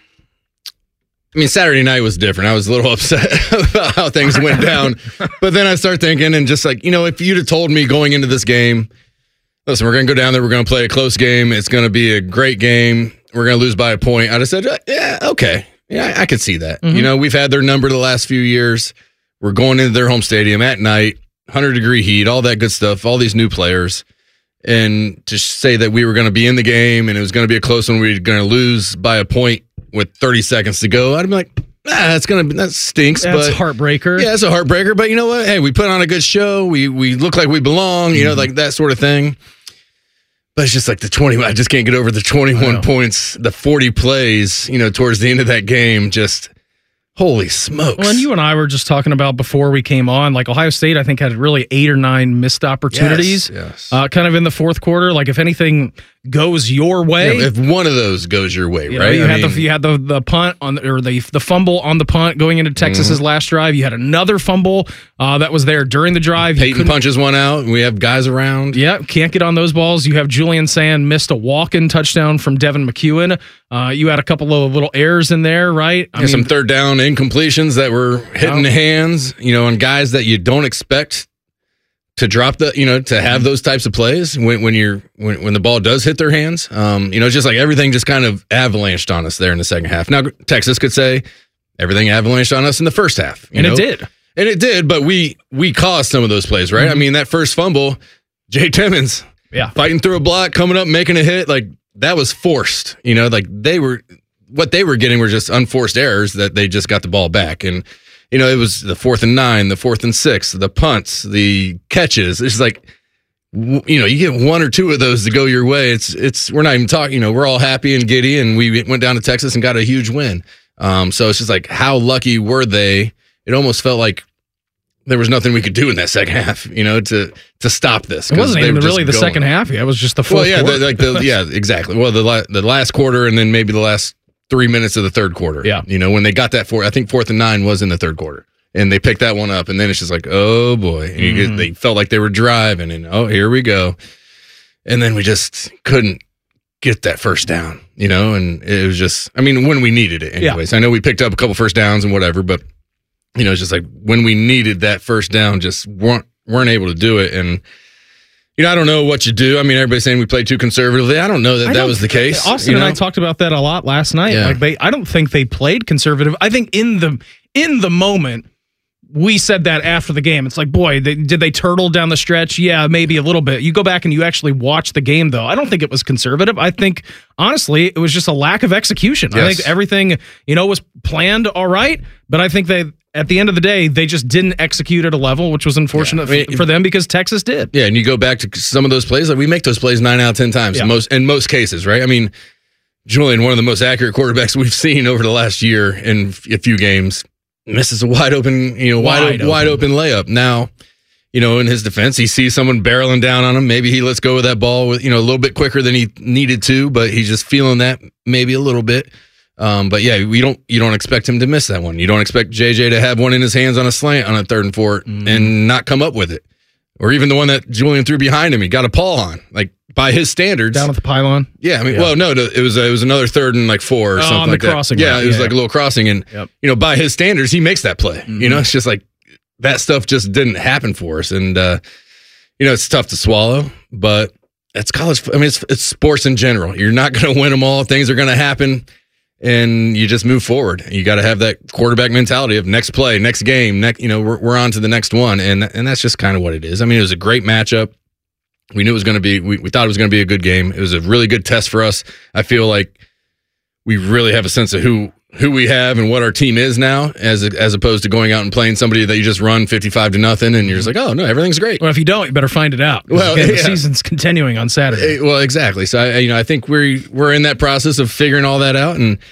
Saturday night was different. I was a little upset about how things went down. But then I start thinking, and just like, if you'd have told me going into this game, listen, we're going to go down there, we're going to play a close game, it's going to be a great game, we're going to lose by a point, I'd have said, yeah, okay. Yeah, I could see that. Mm-hmm. We've had their number the last few years. We're going into their home stadium at night, 100-degree heat, all that good stuff, all these new players. And to say that we were going to be in the game and it was going to be a close one, we were going to lose by a point with 30 seconds to go, I'd be like, that stinks. That's a heartbreaker. Yeah, it's a heartbreaker. But you know what? Hey, we put on a good show. We look like we belong, like that sort of thing. But it's just like the 20, I just can't get over the 21 points, the 40 plays, towards the end of that game. Just holy smokes. Well, and you and I were just talking about before we came on, like Ohio State, I think, had really 8 or 9 missed opportunities. Yes. Kind of in the fourth quarter. Like if anything goes your way, if one of those goes your way, right? You had the punt on the fumble on the punt going into Texas's last drive. You had another fumble that was there during the drive. Peyton punches one out. We have guys around. Yeah, can't get on those balls. You have Julian Sand missed a walk-in touchdown from Devin McEwen. You had a couple of little errors in there, right? I mean, some third down incompletions that were hitting the hands, on guys that you don't expect to drop to have those types of plays when the ball does hit their hands. It's just like everything just kind of avalanched on us there in the second half. Now Texas could say everything avalanched on us in the first half. It did, but we caused some of those plays, right? Mm-hmm. That first fumble, Jay Timmons, fighting through a block, coming up, making a hit, like that was forced. What they were getting were just unforced errors that they just got the ball back. And it was the 4th and 9, the 4th and 6, the punts, the catches. It's like, you get 1 or 2 of those to go your way. It's we're not even talking, we're all happy and giddy, and we went down to Texas and got a huge win. So it's just like, how lucky were they? It almost felt like there was nothing we could do in that second half, to stop this. It wasn't even really the second half. Yeah, it was just the fourth quarter. Exactly. Well, the last quarter and then maybe the last 3 minutes of the third quarter. Yeah. When they got that 4th and 9 was in the third quarter. And they picked that one up, and then it's just like, oh boy. And they felt like they were driving, and here we go. And then we just couldn't get that first down, and it was just, when we needed it anyways. Yeah. I know we picked up a couple first downs and whatever, but it's just like when we needed that first down, just weren't able to do it. And I don't know what you do. Everybody's saying we played too conservatively. I don't know that was the case. Austin and I talked about that a lot last night. Yeah. I don't think they played conservative. I think in the moment, we said that after the game. It's like, boy, did they turtle down the stretch? Yeah, maybe a little bit. You go back and you actually watch the game, though. I don't think it was conservative. I think, honestly, it was just a lack of execution. Yes. I think everything, was planned all right, but I think at the end of the day, they just didn't execute at a level, which was unfortunate for them because Texas did. Yeah, and you go back to some of those plays, like we make those plays 9 out of 10 times in most cases, right? I mean, Julian, one of the most accurate quarterbacks we've seen over the last year in a few games, misses a wide open layup. Now, in his defense, he sees someone barreling down on him. Maybe he lets go of that ball with, a little bit quicker than he needed to, but he's just feeling that maybe a little bit. But yeah, you don't expect him to miss that one. You don't expect JJ to have one in his hands on a slant on a 3rd and 4 and not come up with it. Or even the one that Julian threw behind him, he got a paw on, like by his standards. Down at the pylon? Yeah, I mean, well, no, it was another 3rd and 4 or something on the like crossing. That. Yeah, it was like a little crossing, and by his standards, he makes that play. It's just like that stuff just didn't happen for us, and it's tough to swallow, but it's college. I mean, it's sports in general. You're not going to win them all. Things are going to happen, and you just move forward. You got to have that quarterback mentality of next play, next game, we're on to the next one, and that's just kind of what it is. I mean, it was a great matchup. We knew it was going to be. We thought it was going to be a good game. It was a really good test for us. I feel like we really have a sense of who we have and what our team is now, as opposed to going out and playing somebody that you just run 55-0, and you're just like, oh no, everything's great. Well, if you don't, you better find it out. Well, the season's continuing on Saturday. Well, exactly. So I think we're in that process of figuring all that out, and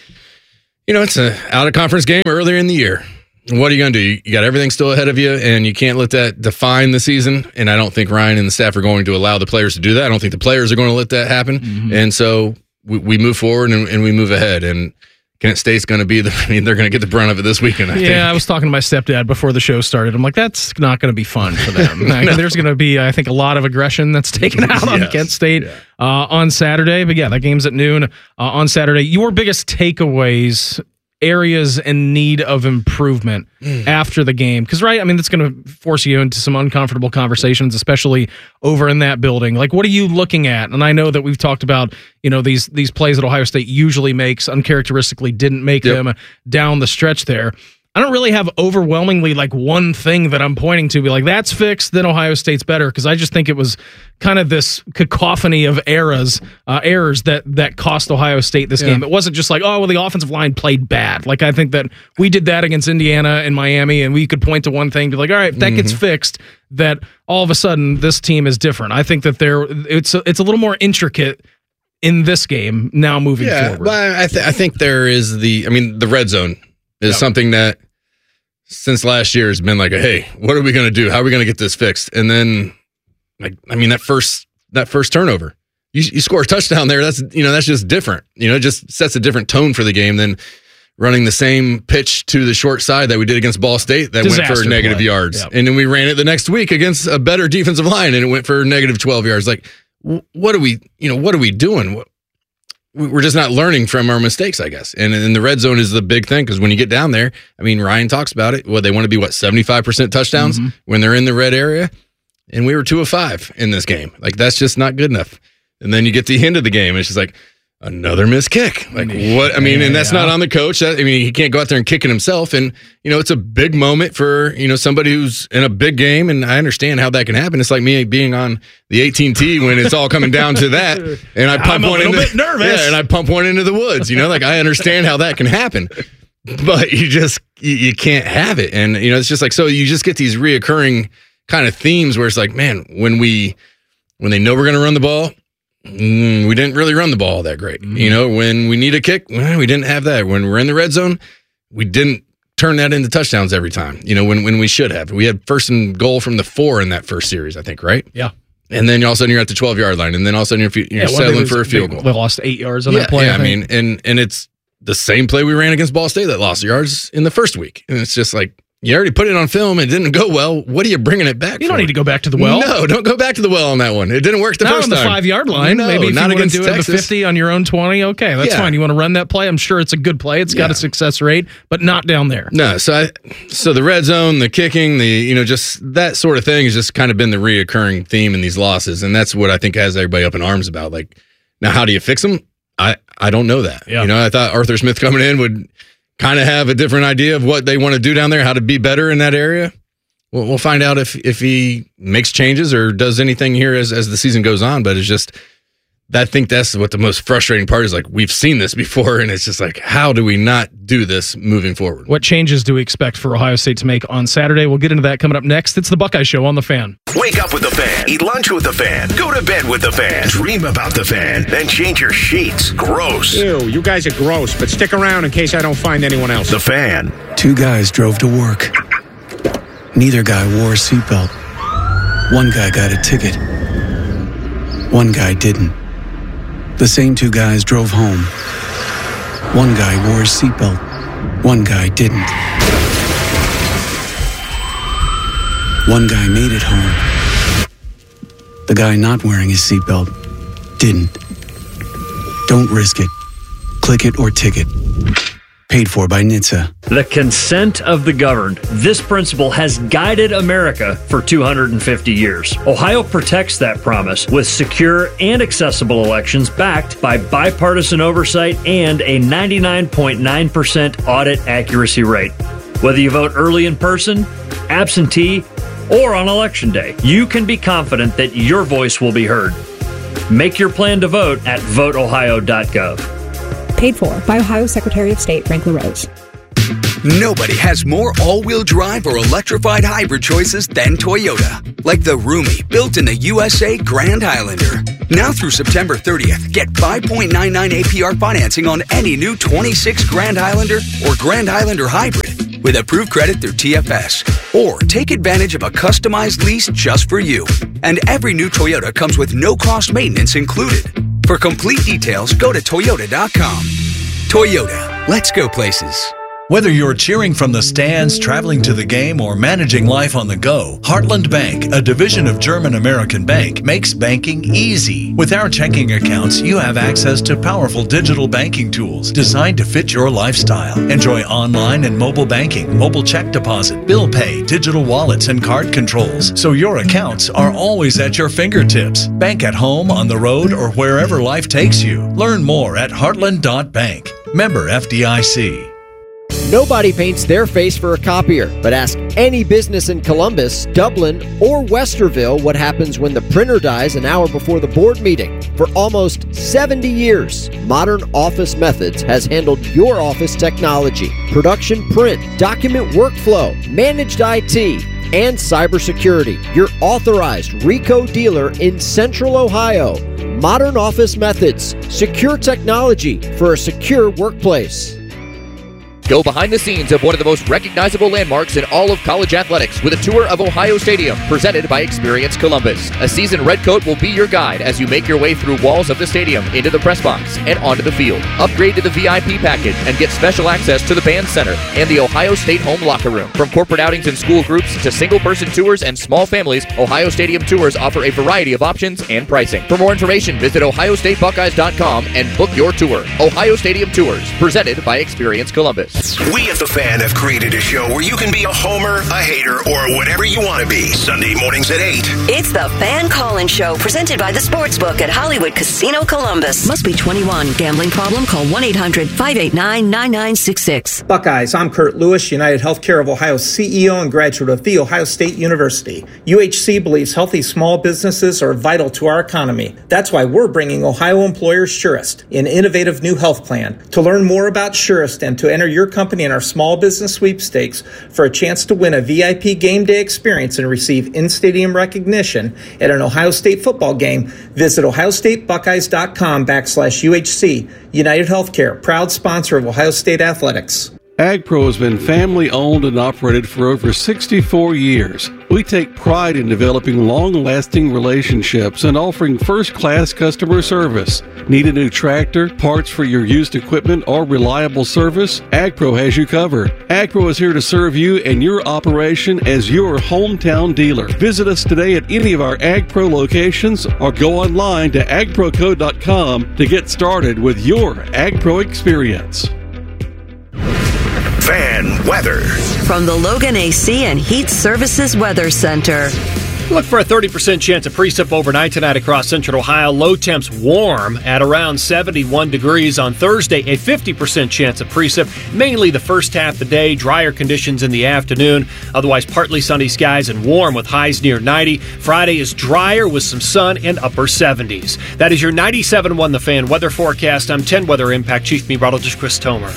it's an out of conference game earlier in the year. What are you going to do? You got everything still ahead of you, and you can't let that define the season. And I don't think Ryan and the staff are going to allow the players to do that. I don't think the players are going to let that happen. And so we move forward and we move ahead. And Kent State's going to be they're going to get the brunt of it this weekend, I think. I was talking to my stepdad before the show started. I'm like, that's not going to be fun for them. No. There's going to be, I think, a lot of aggression that's taken out on Kent State on Saturday. But yeah, that game's at noon on Saturday. Your biggest takeaways, areas in need of improvement after the game, because that's going to force you into some uncomfortable conversations, especially over in that building. Like, what are you looking at? And I know that we've talked about these plays that Ohio State usually makes, uncharacteristically didn't make them down the stretch there. I don't really have overwhelmingly one thing that I'm pointing to, be like, that's fixed, then Ohio State's better, because I just think it was kind of this cacophony of errors that cost Ohio State this game. It wasn't just like, oh, well, the offensive line played bad. Like, I think that we did that against Indiana and Miami, and we could point to one thing, be like, all right, if that gets fixed, that all of a sudden this team is different. I think that it's a little more intricate in this game now moving forward. But I think there is the red zone is something that since last year has been like, hey, what are we going to do? How are we going to get this fixed? And then, that first turnover, you score a touchdown there. That's just different. It just sets a different tone for the game than running the same pitch to the short side that we did against Ball State that went for negative yards. And then we ran it the next week against a better defensive line and it went for negative 12 yards. Like, what are we doing? We're just not learning from our mistakes, I guess. And the red zone is the big thing, because when you get down there, Ryan talks about it. They want to be 75% touchdowns when they're in the red area, and we were 2 of 5 in this game. Like, that's just not good enough. And then you get to the end of the game, and it's just like another missed kick. Like, what? And that's not on the coach. He can't go out there and kick it himself. And it's a big moment for somebody who's in a big game, and I understand how that can happen. It's like me being on the AT&T when it's all coming down to that, and I pump one into bit nervous. And I pump one into the woods. Like, I understand how that can happen, but you can't have it. And it's just like, so you just get these reoccurring kind of themes where it's like, man, when they know we're going to run the ball, we didn't really run the ball that great. When we need a kick, we didn't have that. When we're in the red zone, we didn't turn that into touchdowns every time. When we should have. We had 1st and goal from the 4 in that first series, I think, right? Yeah. And then all of a sudden you're at the 12-yard line, and then all of a sudden you're settling for a field goal. They lost 8 yards on that play. Yeah, and it's the same play we ran against Ball State that lost yards in the first week. And it's just like, you already put it on film. It didn't go well. What are you bringing it back for? You don't need to go back to the well. No, don't go back to the well on that one. It didn't work the first time. Not on the 5-yard line. No, maybe if not you want to do Texas. it at the 50 on your own 20, okay, that's fine. You want to run that play? I'm sure it's a good play. It's got a success rate, but not down there. No, so the red zone, the kicking, just that sort of thing has just kind of been the reoccurring theme in these losses, and that's what I think has everybody up in arms about. Like, now how do you fix them? I don't know that. Yeah. I thought Arthur Smith coming in would kind of have a different idea of what they want to do down there, how to be better in that area. We'll find out if he makes changes or does anything here as the season goes on. But it's just, I think that's what the most frustrating part is. Like, we've seen this before, and it's just like, how do we not do this moving forward? What changes do we expect for Ohio State to make on Saturday? We'll get into that coming up next. It's the Buckeye Show on The Fan. Wake up with The Fan. Eat lunch with The Fan. Go to bed with The Fan. Dream about The Fan. Then change your sheets. Gross. Ew, you guys are gross, but stick around in case I don't find anyone else. The Fan. 2 guys drove to work. Neither guy wore a seatbelt. One guy got a ticket. One guy didn't. The same 2 guys drove home. One guy wore a seatbelt. One guy didn't. One guy made it home. The guy not wearing his seatbelt didn't. Don't risk it. Click it or ticket. Paid for by NHTSA. The consent of the governed. This principle has guided America for 250 years. Ohio protects that promise with secure and accessible elections backed by bipartisan oversight and a 99.9% audit accuracy rate. Whether you vote early in person, absentee, or on Election Day, you can be confident that your voice will be heard. Make your plan to vote at voteohio.gov. Paid for by Ohio Secretary of State Frank LaRose. Nobody has more all-wheel drive or electrified hybrid choices than Toyota. Like the roomy, built-in-the USA Grand Highlander. Now through September 30th, get 5.99 APR financing on any new 26 Grand Highlander or Grand Highlander Hybrid with approved credit through TFS. Or take advantage of a customized lease just for you. And every new Toyota comes with no-cost maintenance included. For complete details, go to Toyota.com. Toyota, let's go places. Whether you're cheering from the stands, traveling to the game, or managing life on the go, Heartland Bank, a division of German American Bank, makes banking easy. With our checking accounts, you have access to powerful digital banking tools designed to fit your lifestyle. Enjoy online and mobile banking, mobile check deposit, bill pay, digital wallets, and card controls, so your accounts are always at your fingertips. Bank at home, on the road, or wherever life takes you. Learn more at heartland.bank. Member FDIC. Nobody paints their face for a copier, but ask any business in Columbus, Dublin, or Westerville what happens when the printer dies an hour before the board meeting. For almost 70 years, Modern Office Methods has handled your office technology, production print, document workflow, managed IT, and cybersecurity. Your authorized RICO dealer in Central Ohio. Modern Office Methods, secure technology for a secure workplace. Go behind the scenes of one of the most recognizable landmarks in all of college athletics with a tour of Ohio Stadium presented by Experience Columbus. A seasoned redcoat will be your guide as you make your way through walls of the stadium, into the press box, and onto the field. Upgrade to the VIP package and get special access to the band center and the Ohio State home locker room. From corporate outings and school groups to single-person tours and small families, Ohio Stadium tours offer a variety of options and pricing. For more information, visit ohiostatebuckeyes.com and book your tour. Ohio Stadium Tours, presented by Experience Columbus. We at The Fan have created a show where you can be a homer, a hater, or whatever you want to be. Sunday mornings at 8. It's The Fan Call-In Show, presented by the Sportsbook at Hollywood Casino Columbus. Must be 21. Gambling problem? Call 1-800-589-9966. Buckeyes, I'm Kurt Lewis, United Healthcare of Ohio CEO and graduate of The Ohio State University. UHC believes healthy small businesses are vital to our economy. That's why we're bringing Ohio employers Surest, an innovative new health plan. To learn more about Surest and to enter your company in our small business sweepstakes for a chance to win a VIP game day experience and receive in-stadium recognition at an Ohio State football game, visit ohiostatebuckeyes.com/UHC. United Healthcare, proud sponsor of Ohio State Athletics. AgPro has been family-owned and operated for over 64 years. We take pride in developing long-lasting relationships and offering first-class customer service. Need a new tractor, parts for your used equipment, or reliable service? AgPro has you covered. AgPro is here to serve you and your operation as your hometown dealer. Visit us today at any of our AgPro locations or go online to agproco.com to get started with your AgPro experience. Fan weather. From the Logan AC and Heat Services Weather Center. Look for a 30% chance of precip overnight tonight across central Ohio. Low temps warm at around 71 degrees on Thursday. A 50% chance of precip, mainly the first half of the day. Drier conditions in the afternoon. Otherwise, partly sunny skies and warm with highs near 90. Friday is drier with some sun and upper 70s. That is your 97.1 The Fan weather forecast. I'm 10 Weather Impact Chief Meteorologist Chris Tomer.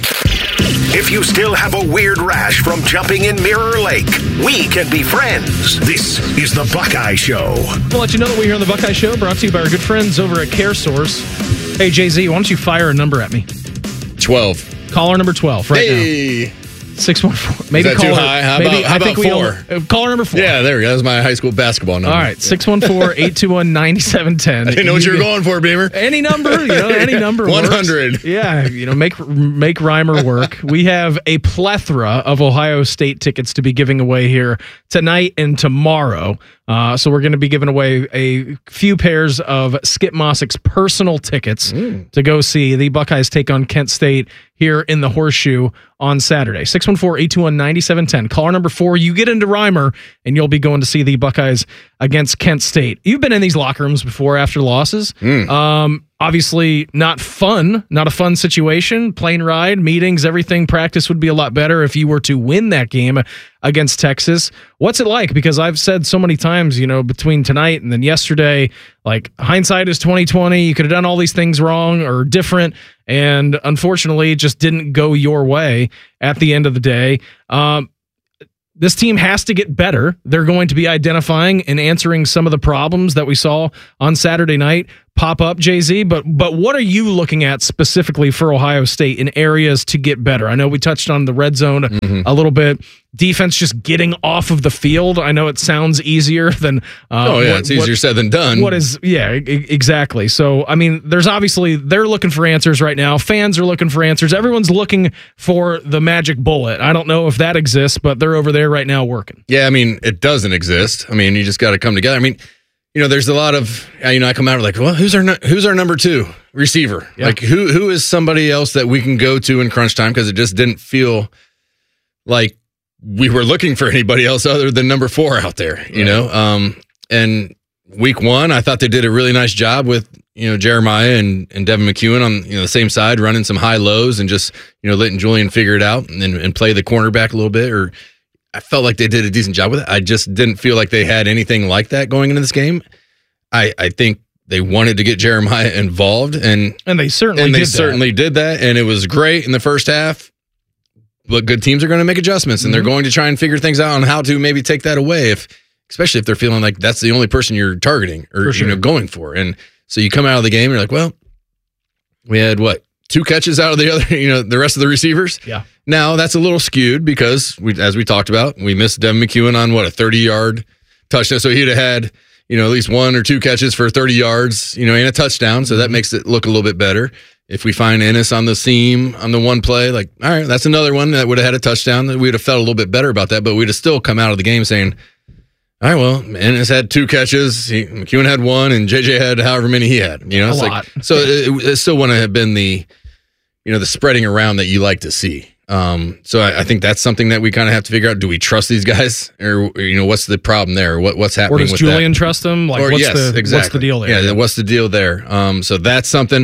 If you still have a weird rash from jumping in Mirror Lake, we can be friends. This is the Buckeye Show. We'll let you know that we're here on the Buckeye Show, brought to you by our good friends over at CareSource. Hey, Jay-Z, why don't you fire a number at me? 12. Caller number 12 right now. 614. Maybe is that too high? How about 4? Caller number 4. Yeah, there we go. That was my high school basketball number. All right, 614-821-9710. I didn't know what you were going for, Beamer. Any number, any number 100. Works. Yeah, make Reimer work. We have a plethora of Ohio State tickets to be giving away here tonight and tomorrow. So we're going to be giving away a few pairs of Skip Mossick's personal tickets to go see the Buckeyes take on Kent State here in the Horseshoe on Saturday. 614-821-9710. Caller number 4, you get into Reimer, and you'll be going to see the Buckeyes against Kent State. You've been in these locker rooms before after losses. Obviously not fun, not a fun situation. Plane ride, meetings, everything. Practice would be a lot better if you were to win that game against Texas. What's it like? Because I've said so many times, between tonight and then yesterday, like hindsight is 20/20. You could have done all these things wrong or different, and unfortunately, it just didn't go your way at the end of the day. This team has to get better. They're going to be identifying and answering some of the problems that we saw on Saturday night pop up, Jay-Z. But what are you looking at specifically for Ohio State in areas to get better? I know we touched on the red zone a little bit. Defense just getting off of the field. I know it sounds easier than it's easier said than done. Exactly. So I mean, there's obviously they're looking for answers right now. Fans are looking for answers. Everyone's looking for the magic bullet. I don't know if that exists, but they're over there right now working. Yeah, I mean, it doesn't exist. I mean, you just got to come together. I mean, there's a lot of I come out like, well, who's our number 2 receiver? Yeah. Like who is somebody else that we can go to in crunch time, because it just didn't feel like we were looking for anybody else other than number 4 out there, you know? And week 1, I thought they did a really nice job with, Jeremiah and Devin McEwen on the same side, running some high lows and just, letting Julian figure it out and play the cornerback a little bit. Or I felt like they did a decent job with it. I just didn't feel like they had anything like that going into this game. I think they wanted to get Jeremiah involved, and they certainly did that. And it was great in the first half. But good teams are going to make adjustments, and they're going to try and figure things out on how to maybe take that away, especially if they're feeling like that's the only person you're targeting or going for. And so you come out of the game, and you're like, well, we had 2 catches out of the other, the rest of the receivers. Yeah. Now that's a little skewed because as we talked about, we missed Devin McEwen on a 30-yard touchdown. So he'd have had, at least 1 or 2 catches for 30 yards, and a touchdown. So that makes it look a little bit better. If we find Ennis on the seam on the one play, all right, that's another one that would have had a touchdown. That we'd have felt a little bit better about that, but we'd have still come out of the game saying, all right, well, Ennis had 2 catches, McEwen had 1, and JJ had however many he had. A lot. So it still wouldn't have been the, the spreading around that you like to see. So I think that's something that we kind of have to figure out. Do we trust these guys, or what's the problem there? What's happening? Or does Julian trust them? What's the deal there? Yeah, what's the deal there? So that's something.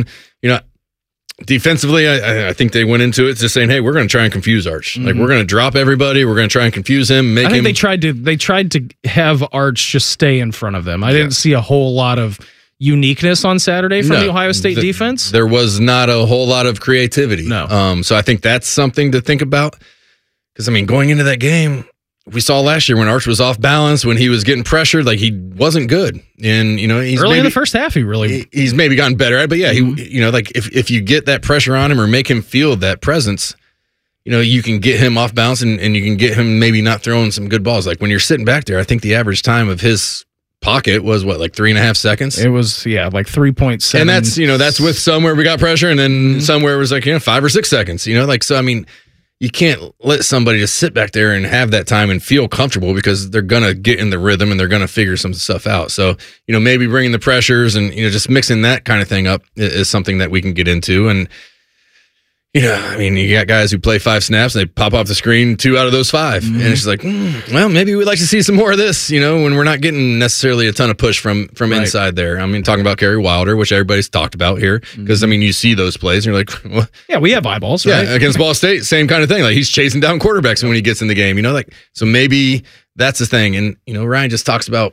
Defensively, I think they went into it just saying, "Hey, we're going to try and confuse Arch. Like we're going to drop everybody. We're going to try and confuse him. I think they tried to have Arch just stay in front of them. I didn't see a whole lot of uniqueness on Saturday from the Ohio State defense. There was not a whole lot of creativity. No. So I think that's something to think about. Because going into that game, we saw last year when Arch was off balance, when he was getting pressured, he wasn't good. And he's early in the first half, he's maybe gotten better at it. But yeah, he if you get that pressure on him or make him feel that presence, you can get him off balance and you can get him maybe not throwing some good balls. Like when you're sitting back there, I think the average time of his pocket was 3.5 seconds. It was 3.7. And that's that's with somewhere we got pressure, and then somewhere it was 5 or 6 seconds. You can't let somebody just sit back there and have that time and feel comfortable, because they're going to get in the rhythm and they're going to figure some stuff out. So, maybe bringing the pressures and, just mixing that kind of thing up is something that we can get into. And, I mean, you got guys who play 5 snaps and they pop off the screen 2 out of those 5. And it's just like, well, maybe we'd like to see some more of this, when we're not getting necessarily a ton of push from inside there. I mean, talking about Kerry Wilder, which everybody's talked about here, because, I mean, you see those plays and you're like, well, yeah, we have eyeballs, right? Yeah, against Ball State, same kind of thing. Like, he's chasing down quarterbacks when he gets in the game, so maybe that's the thing. And, Ryan just talks about,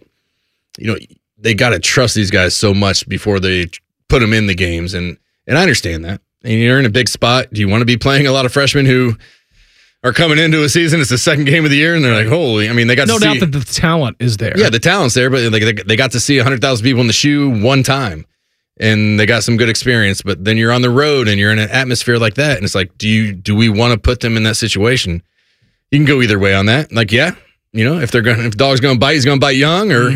they got to trust these guys so much before they put them in the games. And I understand that. And you're in a big spot. Do you want to be playing a lot of freshmen who are coming into a season? It's the second game of the year, and they're like, holy, I mean, they got no to see. doubt that the talent is there. Yeah, the talent's there, but they got to see 100,000 people in the shoe one time, and they got some good experience. But then you're on the road, and you're in an atmosphere like that, and it's like, do we want to put them in that situation? You can go either way on that. Like, yeah, if the dog's going to bite, he's going to bite young, or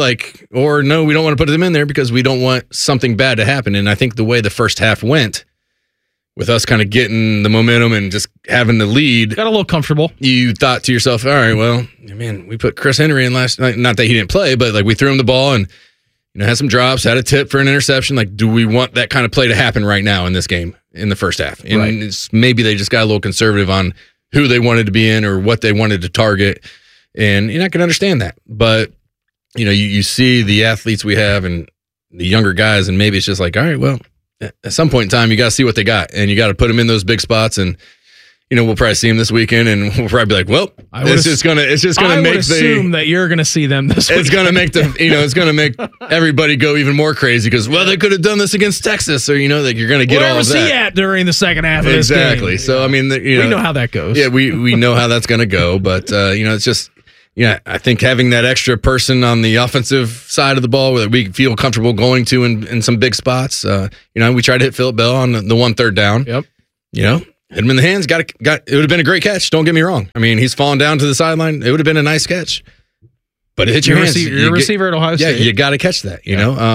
or no, we don't want to put them in there because we don't want something bad to happen. And I think the way the first half went, with us kind of getting the momentum and just having the lead, got a little comfortable. You thought to yourself, all right, well, man, we put Chris Henry in last night. Not that he didn't play, but like we threw him the ball and had some drops, had a tip for an interception. Like, do we want that kind of play to happen right now in this game in the first half? And maybe they just got a little conservative on who they wanted to be in or what they wanted to target. And you're not going to understand that. But, you see the athletes we have and the younger guys, and maybe it's just like, all right, well, at some point in time, you got to see what they got, and you got to put them in those big spots. And we'll probably see them this weekend, and we'll probably be like, "Well, it's just gonna make assume that you're gonna see them this weekend. It's gonna make it's gonna make everybody go even more crazy because they could have done this against Texas, or that you're gonna get all of that. Where was he at during the second half of this game? Exactly. So I mean, we know how that goes. Yeah, we know how that's gonna go, but it's just. Yeah, I think having that extra person on the offensive side of the ball that we feel comfortable going to in some big spots. We tried to hit Phillip Bell on the 1 3rd down. Yep. Hit him in the hands. It would have been a great catch. Don't get me wrong. I mean, he's fallen down to the sideline. It would have been a nice catch. But it hit your hands. You're a receiver at Ohio State. Yeah, you got to catch that.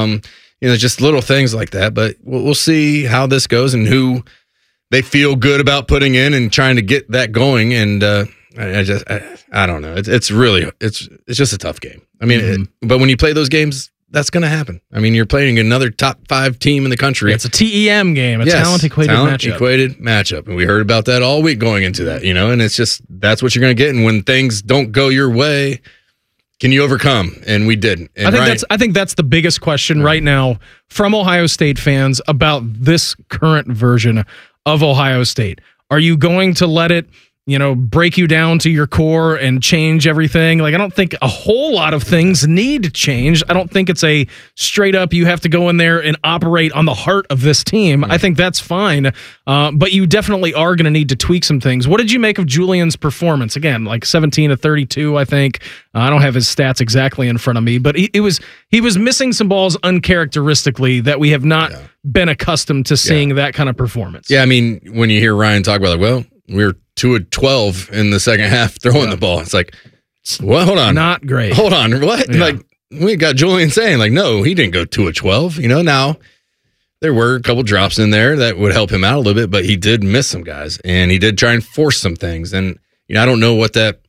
Just little things like that. But we'll see how this goes and who they feel good about putting in and trying to get that going. And I don't know. It's just a tough game. I mean, but when you play those games, that's going to happen. I mean, you're playing another top 5 team in the country. It's a TEM game, talent equated matchup. And we heard about that all week going into that, and it's just, that's what you're going to get. And when things don't go your way, can you overcome? And we didn't. And I think that's the biggest question right now from Ohio State fans about this current version of Ohio State. Are you going to let it break you down to your core and change everything? Like, I don't think a whole lot of things need to change. I don't think it's a straight up, you have to go in there and operate on the heart of this team. I think that's fine. But you definitely are going to need to tweak some things. What did you make of Julian's performance? Again, like 17 of 32, I think. I don't have his stats exactly in front of me, but he was missing some balls uncharacteristically that we have not been accustomed to seeing that kind of performance. Yeah, I mean, when you hear Ryan talk about we're 2 of 12 in the second half throwing the ball. It's like, well, hold on. Not great. Hold on. What? Yeah. Like, we got Julian saying, like, no, he didn't go 2 of 12. Now there were a couple drops in there that would help him out a little bit, but he did miss some guys and he did try and force some things. And, I don't know what that,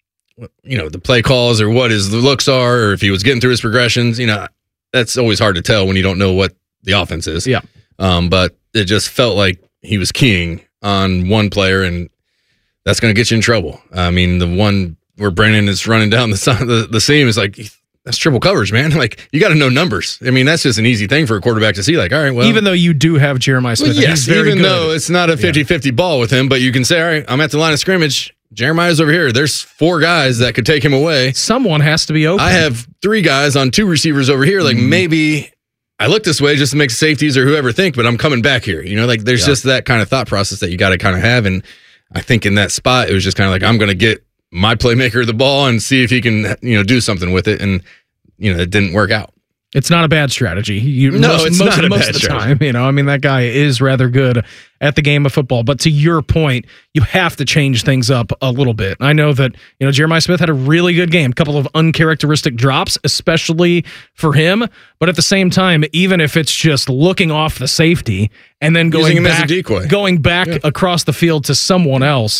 the play calls or what his looks are, or if he was getting through his progressions, that's always hard to tell when you don't know what the offense is. Yeah. But it just felt like he was keying on one player, and that's going to get you in trouble. I mean, the one where Brandon is running down the side of the seam is like, that's triple coverage, man. Like, you got to know numbers. I mean, that's just an easy thing for a quarterback to see. Like, all right, well. Even though you do have Jeremiah Smith. Well, yes, even though it's not a 50-50 ball with him, but you can say, all right, I'm at the line of scrimmage. Jeremiah's over here. There's 4 guys that could take him away. Someone has to be open. I have 3 guys on 2 receivers over here. Like, maybe I look this way just to make safeties or whoever think, but I'm coming back here. There's just that kind of thought process that you got to kind of have. And I think in that spot, it was just kind of like, I'm going to get my playmaker the ball and see if he can, do something with it. And, it didn't work out. It's not a bad strategy. It's not a bad most of the time. That guy is rather good at the game of football. But to your point, you have to change things up a little bit. I know that Jeremiah Smith had a really good game, a couple of uncharacteristic drops, especially for him. But at the same time, even if it's just looking off the safety and then using him as a decoy, going back across the field to someone else.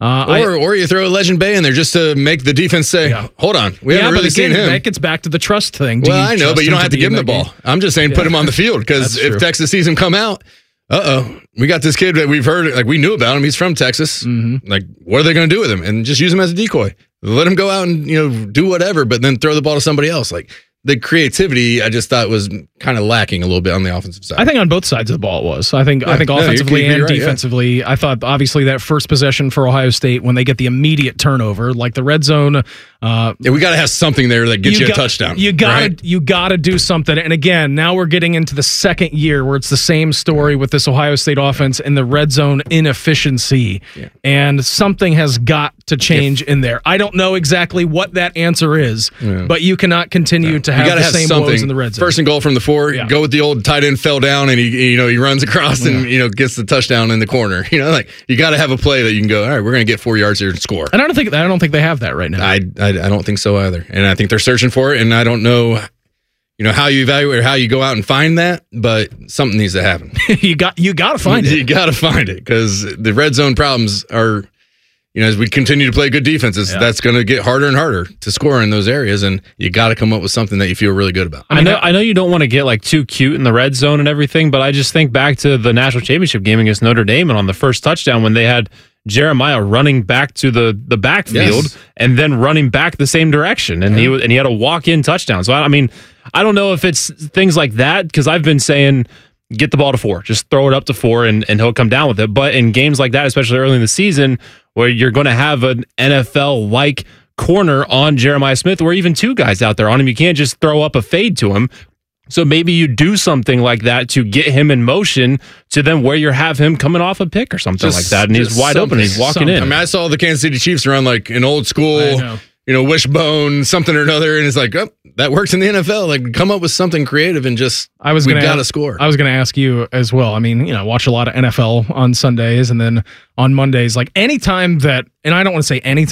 Or you throw a Legend Bay in there just to make the defense say, hold on, we haven't really seen him. That gets back to the trust thing. I know, but you don't have to give him the ball. I'm just saying put him on the field, because if Texas sees him come out, we got this kid that we've heard, like we knew about him. He's from Texas. Mm-hmm. Like, what are they going to do with him? And just use him as a decoy. Let him go out and, do whatever, but then throw the ball to somebody else. Like, the creativity, I just thought was kind of lacking a little bit on the offensive side. I think on both sides of the ball it was. I think offensively and defensively. I thought obviously that first possession for Ohio State when they get the immediate turnover, like the red zone. We got to have something there that gets you a touchdown. You got to do something. And again, now we're getting into the second year where it's the same story with this Ohio State offense and the red zone inefficiency. Yeah. And something has got to change in there. I don't know exactly what that answer is, but you cannot continue to have the same woes in the red zone. First and goal from the 4, go with the old tight end fell down and he runs across and gets the touchdown in the corner. Like you got to have a play that you can go, all right, we're going to get 4 yards here and score. And I don't think they have that right now. I don't think so either. And I think they're searching for it, and I don't know how you evaluate or how you go out and find that, but something needs to happen. you got to find it. You got to find it because the red zone problems are as we continue to play good defenses, that's going to get harder and harder to score in those areas, and you got to come up with something that you feel really good about. I know you don't want to get like too cute in the red zone and everything, but I just think back to the national championship game against Notre Dame and on the first touchdown when they had Jeremiah running back to the backfield and then running back the same direction, and he had a walk-in touchdown. So I don't know if it's things like that because I've been saying get the ball to 4, just throw it up to 4, and he'll come down with it. But in games like that, especially early in the season, where you're going to have an NFL-like corner on Jeremiah Smith, or even 2 guys out there on him, you can't just throw up a fade to him. So maybe you do something like that to get him in motion to then where you have him coming off a pick or something like that, and he's wide open and he's walking in. I saw the Kansas City Chiefs run like an old school, wishbone, something or another, and it's like, oh, that works in the NFL. Like, come up with something creative and just we got to score. I was going to ask you as well. Watch a lot of NFL on Sundays, and then on Mondays, like anytime that, and I don't want to say anytime,